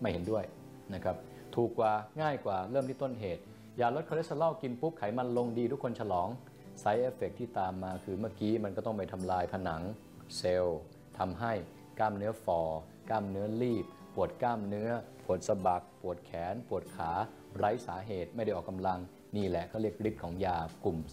ไม่เห็นด้วยนะครับถูกกว่าง่ายกว่าเริ่มที่ต้นเหตุยาลดคอเลสเตอรอลกินปุ๊บไขมันลงดีทุกคนฉลองไซด์เอฟเฟกที่ตามมาคือเมื่อกี้มันก็ต้องไปทำลายผนังเซลล์ทำให้กล้ามเนื้อฝ่อกล้ามเนื้อรีบปวดกล้ามเนื้อปวดสะบักปวดแขนปวดขาไร้สาเหตุไม่ได้ออกกำลังนี่แหละเขาเรียกฤทธิ์ของยากลุ่ม